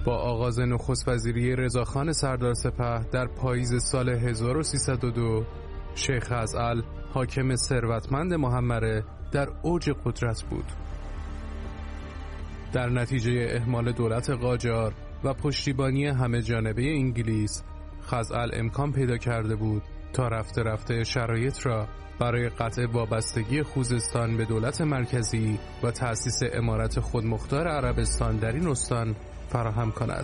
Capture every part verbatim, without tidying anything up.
با آغاز نخست وزیری رضاخان سردار سپه در پاییز سال هزار و سیصد و دو، شیخ خزعل حاکم ثروتمند محمره در اوج قدرت بود. در نتیجه اهمال دولت قاجار و پشتیبانی همه جانبه انگلیس، خزعل امکان پیدا کرده بود تا رفته رفته شرایط را برای قطع وابستگی خوزستان به دولت مرکزی و تأسیس امارت خودمختار عربستان در این استان فراهم کند.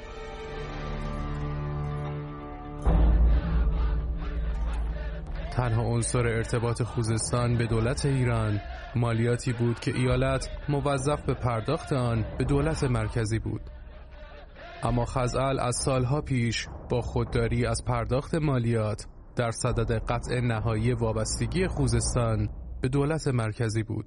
تنها عنصر ارتباط خوزستان به دولت ایران مالیاتی بود که ایالت موظف به پرداخت آن به دولت مرکزی بود. اما خزعل از سالها پیش با خودداری از پرداخت مالیات در صدد قطع نهایی وابستگی خوزستان به دولت مرکزی بود.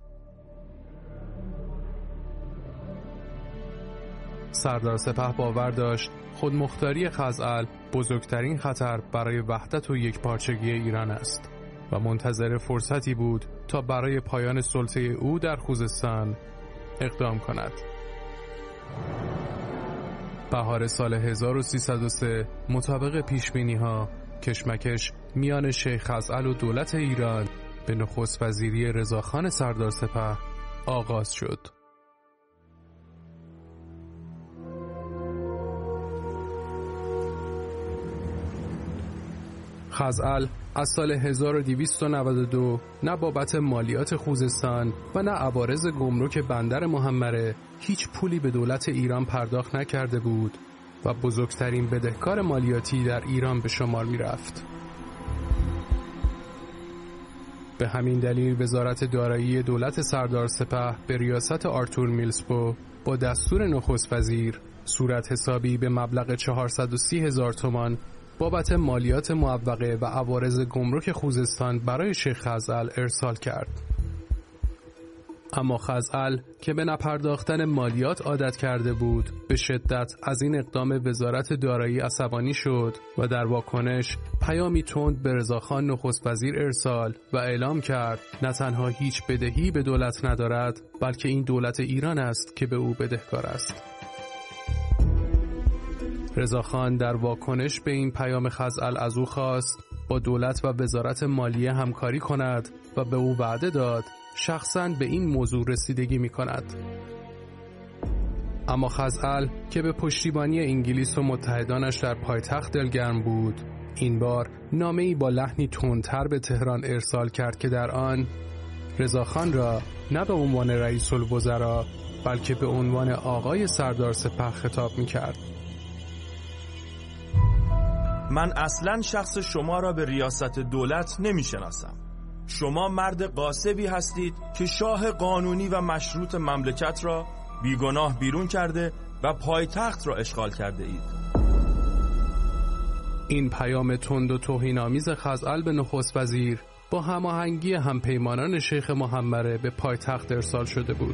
سردار سپه باور داشت خودمختاری خزعل بزرگترین خطر برای وحدت و یکپارچگی ایران است و منتظر فرصتی بود تا برای پایان سلطه او در خوزستان اقدام کند. بهار سال هزار و سیصد و سه مطابق پیشبینی‌ها کشمکش میان شیخ خزعل و دولت ایران به نخست وزیری رضاخان سردار سپه آغاز شد. خزعل از سال هزار و دویست و نود و دو نه بابت مالیات خوزستان و نه عوارض گمرک بندر محمره هیچ پولی به دولت ایران پرداخت نکرده بود و بزرگترین بدهکار مالیاتی در ایران به شمار می رفت. به همین دلیل وزارت دارایی دولت سردار سپه به ریاست آرتور میلزپو با دستور نخست وزیر صورت حسابی به مبلغ چهارصد و سی هزار تومان بابت مالیات معوقه و عوارض گمرک خوزستان برای شیخ خزعل ارسال کرد. اما خزعل که به نپرداختن مالیات عادت کرده بود به شدت از این اقدام وزارت دارایی عصبانی شد و در واکنش پیامی تند به رضاخان نخست وزیر ارسال و اعلام کرد نه تنها هیچ بدهی به دولت ندارد بلکه این دولت ایران است که به او بدهکار است. رضاخان در واکنش به این پیام خزعل از او خواست با دولت و وزارت مالیه همکاری کند و به او وعده داد شخصاً به این موضوع رسیدگی می کند. اما خزعل که به پشتیبانی انگلیس و متحدانش در پایتخت دلگرم بود، این بار نامه‌ای با لحنی تندتر به تهران ارسال کرد که در آن رضاخان را نه به عنوان رئیس الوزراء بلکه به عنوان آقای سردار سپه خطاب می کرد. من اصلاً شخص شما را به ریاست دولت نمی شناسم. شما مرد غاصبی هستید که شاه قانونی و مشروط مملکت را بیگناه بیرون کرده و پایتخت را اشغال کرده اید. این پیام تند و توهین‌آمیز خزعل به نخست وزیر با هماهنگی همپیمانان شیخ محمره به پایتخت ارسال شده بود.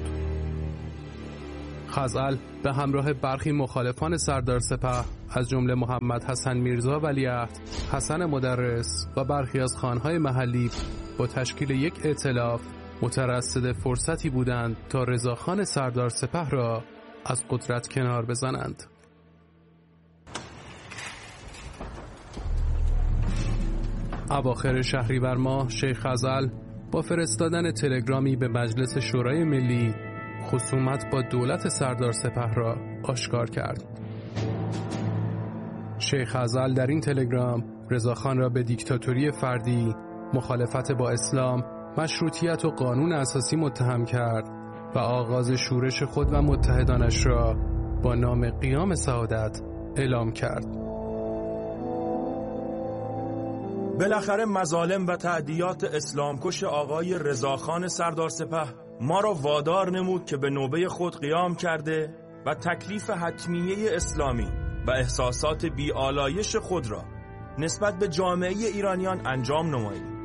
خزعل به همراه برخی مخالفان سردار سپه از جمله محمد حسن میرزا ولیعهد، حسن مدرس و برخی از خانهای محلی با تشکیل یک ائتلاف مترصد فرصتی بودند تا رضاخان سردار سپه را از قدرت کنار بزنند. اواخر شهریور ماه شیخ خزعل با فرستادن تلگرامی به مجلس شورای ملی خصومت با دولت سردار سپه را آشکار کرد. شیخ خزعل در این تلگرام رضاخان را به دیکتاتوری فردی، مخالفت با اسلام، مشروطیت و قانون اساسی متهم کرد و آغاز شورش خود و متحدانش را با نام قیام سعادت اعلام کرد. بالاخره مظالم و تعدیات اسلامکش آقای رضاخان سردار سپه ما را وادار نمود که به نوبه خود قیام کرده و تکلیف حتمیه اسلامی و احساسات بی‌آلایش خود را نسبت به جامعه ایرانیان انجام نماییم.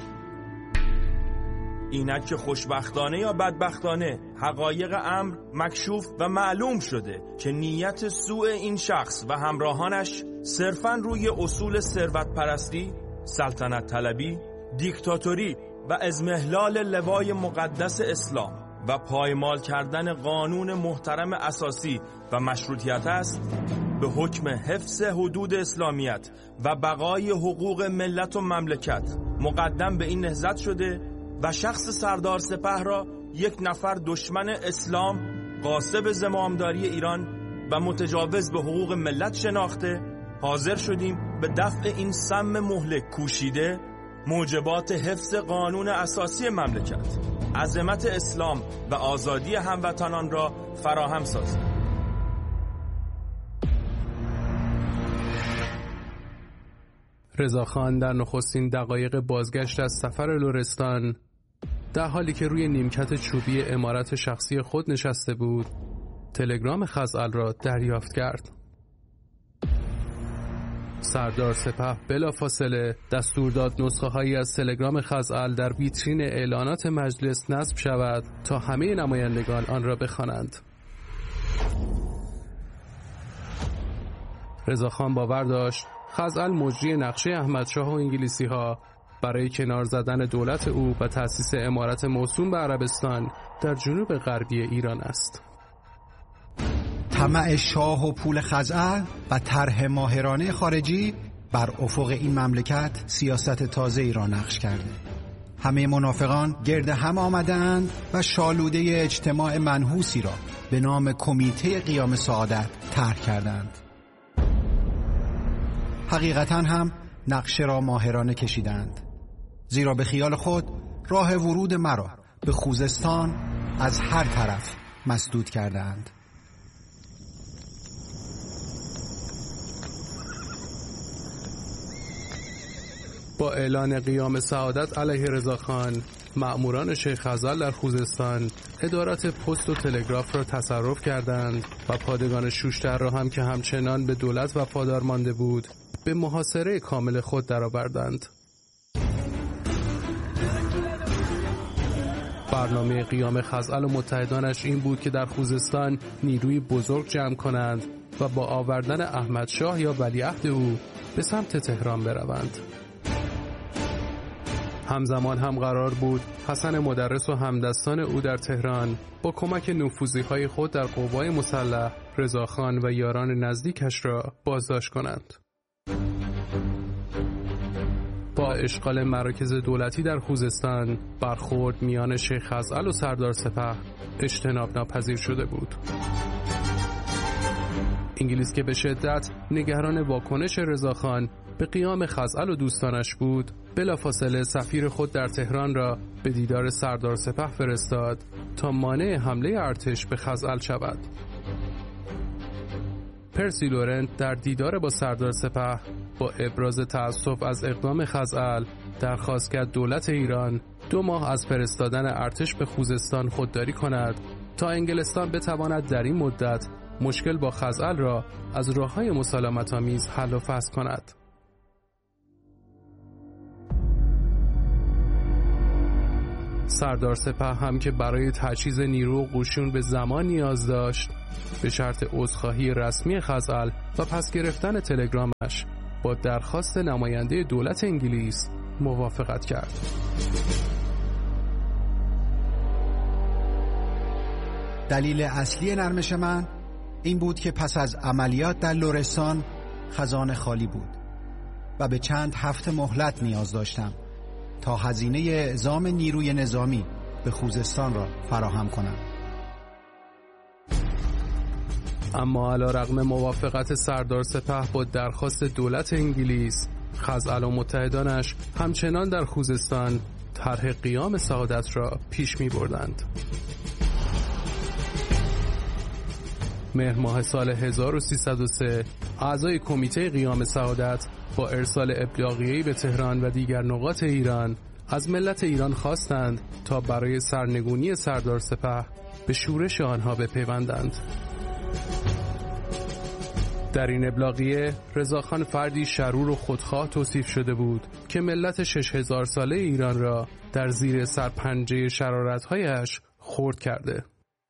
اینک که خوشبختانه یا بدبختانه حقایق امر مکشوف و معلوم شده که نیت سوء این شخص و همراهانش صرفاً روی اصول ثروت پرستی، سلطنت طلبی، دیکتاتوری و ازمهلال لوای مقدس اسلام و پایمال کردن قانون محترم اساسی و مشروطیت است، به حکم حفظ حدود اسلامیت و بقای حقوق ملت و مملکت مقدم به این نهضت شده و شخص سردار سپه را یک نفر دشمن اسلام، غاصب زمامداری ایران و متجاوز به حقوق ملت شناخته، حاضر شدیم به دفع این سم مهلک کوشیده موجبات حفظ قانون اساسی مملکت، عظمت اسلام و آزادی هموطنان را فراهم سازیم. رضاخان در نخستین دقایق بازگشت از سفر لرستان، در حالی که روی نیمکت چوبی عمارت شخصی خود نشسته بود، تلگرام خزعل را دریافت کرد. سردار سپه بلافاصله دستور داد نسخه هایی از تلگرام خزعل در ویترین اعلانات مجلس نصب شود تا همه نمایندگان آن را بخوانند. رضاخان باور داشت خزعل مجری نقشه احمدشاه و انگلیسی ها برای کنار زدن دولت او و تأسیس امارت موسوم به عربستان در جنوب غربی ایران است. طمع شاه و پول خزعل و طرح ماهرانه خارجی بر افق این مملکت سیاست تازه‌ای را نقش کرده. همه منافقان گرد هم آمدند و شالوده اجتماع منحوسی را به نام کمیته قیام سعادت طرح کردند. حقیقتاً هم نقشه را ماهرانه کشیدند، زیرا به خیال خود راه ورود مرا به خوزستان از هر طرف مسدود کردند. با اعلان قیام سعادت علیه رضاخان، مأموران شیخ خزعل در خوزستان ادارات پست و تلگراف را تصرف کردند و پادگان شوشتر را هم که همچنان به دولت وفادار مانده بود به محاصره کامل خود درآوردند. برنامه قیام خزعل و متحدانش این بود که در خوزستان نیروی بزرگ جمع کنند و با آوردن احمدشاه یا ولیعهد او به سمت تهران بروند. همزمان هم قرار بود حسن مدرس و همدستان او در تهران با کمک نفوذی‌های خود در قوای مسلح رضاخان و یاران نزدیکش را بازداشت کنند. با اشغال مراکز دولتی در خوزستان، برخورد میان شیخ خزعل و سردار سپه اجتناب ناپذیر شده بود. انگلیس که به شدت نگران واکنش رضاخان به قیام خزعل و دوستانش بود، بلافاصله سفیر خود در تهران را به دیدار سردار سپه فرستاد تا مانع حمله ارتش به خزعل شود. پرسی لورنت در دیدار با سردار سپه با ابراز تأسف از اقدام خزعل درخواست کرد دولت ایران دو ماه از فرستادن ارتش به خوزستان خودداری کند تا انگلستان بتواند در این مدت مشکل با خزعل را از راه‌های مسالمت‌آمیز حل و فصل کند. سردار سپه هم که برای تجهیز نیرو و قشون به زمان نیاز داشت، به شرط عذرخواهی رسمی خزعل و پس گرفتن تلگرامش با درخواست نماینده دولت انگلیس موافقت کرد. دلیل اصلی نرمش من این بود که پس از عملیات در لرستان خزانه خالی بود و به چند هفته مهلت نیاز داشتم تا هزینه اعزام نیروی نظامی به خوزستان را فراهم کنم. اما علیرغم موافقت سردار سپه با درخواست دولت انگلیس، خزعل و متحدانش همچنان در خوزستان طرح قیام سعادت را پیش می بردند. مهر ماه سال هزار و سیصد و سه اعضای کمیته قیام سعادت با ارسال ابلاغیه‌ای به تهران و دیگر نقاط ایران از ملت ایران خواستند تا برای سرنگونی سردار سپه به شورش آنها بپیوندند. در این ابلاغیه رضاخان فردی شرور و خودخواه توصیف شده بود که ملت شش هزار ساله ایران را در زیر سرپنجه شرارت‌هایش خرد کرده.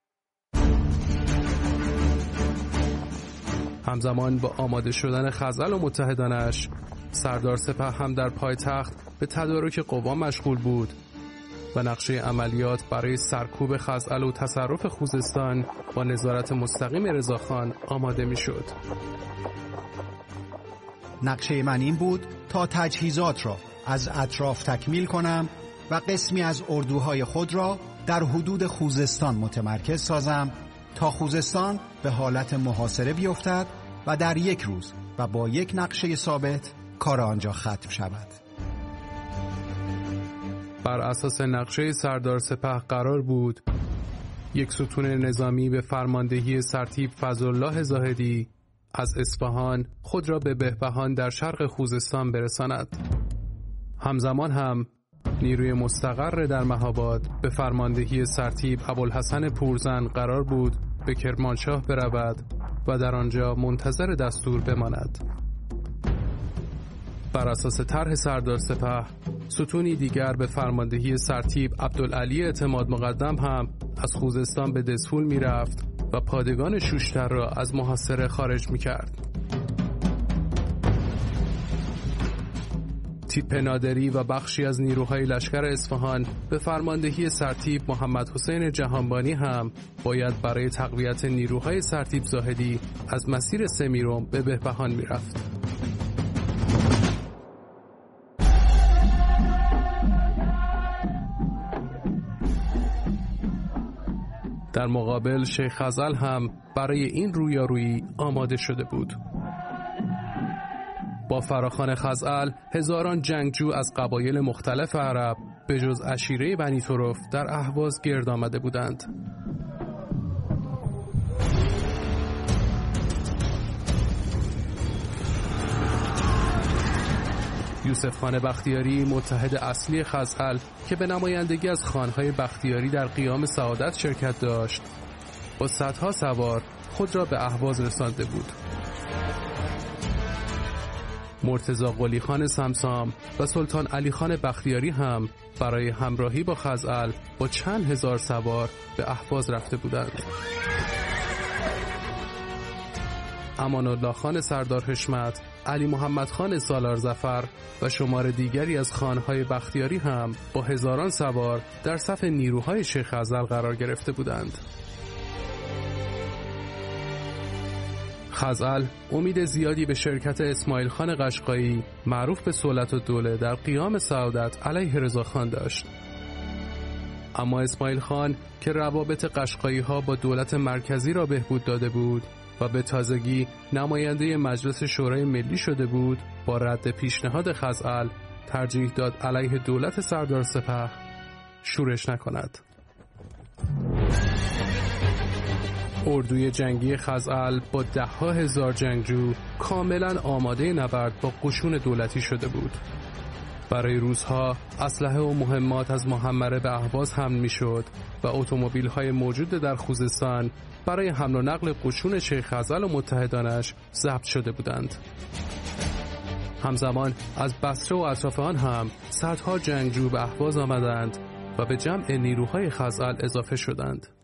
همزمان با آماده شدن خزعل و متحدانش، سردار سپه هم در پایتخت به تدارک قوا مشغول بود و نقشه عملیات برای سرکوب خزعل و تصرف خوزستان با نظارت مستقیم رضاخان آماده می‌شد. نقشه من این بود تا تجهیزات را از اطراف تکمیل کنم و قسمی از اردوهای خود را در حدود خوزستان متمرکز سازم تا خوزستان به حالت محاصره بیفتد و در یک روز و با یک نقشه ثابت کار آنجا ختم شود. بر اساس نقشه سردار سپه قرار بود یک ستون نظامی به فرماندهی سرتیپ فضلالله زاهدی از اصفهان خود را به بهبهان در شرق خوزستان برساند. همزمان هم نیروی مستقر در مهاباد به فرماندهی سرتیپ ابوالحسن پورزن قرار بود به کرمانشاه برود و در آنجا منتظر دستور بماند. بر اساس طرح سردار سپه، ستونی دیگر به فرماندهی سرتیپ عبدالعلی اعتماد مقدم هم از خوزستان به دسفول می رفت و پادگان شوشتر را از محاصره خارج می کرد. تیپ نادری و بخشی از نیروهای لشکر اصفهان به فرماندهی سرتیپ محمد حسین جهانبانی هم باید برای تقویت نیروهای سرتیپ زاهدی از مسیر سمیرم به بهبهان می رفت. در مقابل شیخ خزعل هم برای این رویارویی آماده شده بود. با فراخوان خزعل هزاران جنگجو از قبایل مختلف عرب به جز عشیره بنی طرف در اهواز گرد آمده بودند. یوسف خان بختیاری متحد اصلی خزعل که به نمایندگی از خانهای بختیاری در قیام سعادت شرکت داشت، با صدها سوار خود را به اهواز رسانده بود. مرتضی قلی خان سمسام و سلطان علی خان بختیاری هم برای همراهی با خزعل با چند هزار سوار به اهواز رفته بودند. امان الله خان سردار حشمت، علی محمد خان سالار ظفر و شمار دیگری از خانهای بختیاری هم با هزاران سوار در صف نیروهای شیخ خزعل قرار گرفته بودند. خزعل امید زیادی به شرکت اسماعیل خان قشقایی معروف به صلت الدوله در قیام سعادت علیه رضاخان داشت. اما اسماعیل خان که روابط قشقایی ها با دولت مرکزی را بهبود داده بود و به تازگی نماینده مجلس شورای ملی شده بود، با رد پیشنهاد خزعل ترجیح داد علیه دولت سردار سپه شورش نکند. اردوی جنگی خزعل با ده ها هزار جنگجو کاملا آماده نبرد با قشون دولتی شده بود. برای روزها اسلحه و مهمات از محمره به اهواز حمل می شد و اتومبیل های موجود در خوزستان برای حمل و نقل قشون شیخ خزعل و متحدانش ضبط شده بودند. همزمان از بصره و اطراف آن هم صدها جنگجو به اهواز آمدند و به جمع نیروهای خزعل اضافه شدند.